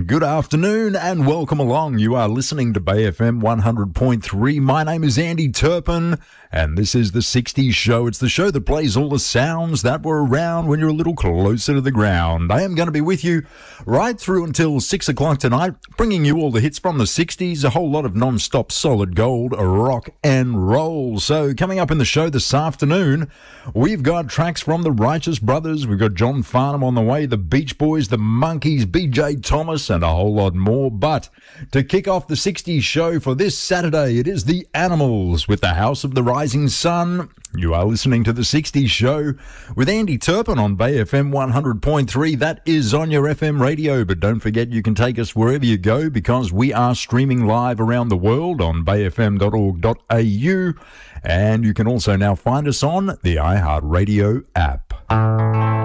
Good afternoon and welcome along. You are listening to Bay FM 100.3. My name is Andy Turpin and this is the 60s Show. It's the show that plays all the sounds that were around when you're a little closer to the ground. I am going to be with you right through until 6 o'clock tonight, bringing you all the hits from the 60s, a whole lot of non-stop solid gold, rock and roll. So coming up in the show this afternoon, we've got tracks from the Righteous Brothers. We've got John Farnham on the way, the Beach Boys, the Monkees, BJ Thomas, and a whole lot more. But to kick off the 60s Show for this Saturday, it is the Animals with the House of the Rising Sun. You are listening to the 60s Show with Andy Turpin on Bay FM 100.3. That is on your FM radio, but don't forget you can take us wherever you go because we are streaming live around the world on bayfm.org.au, and you can also now find us on the iHeartRadio app.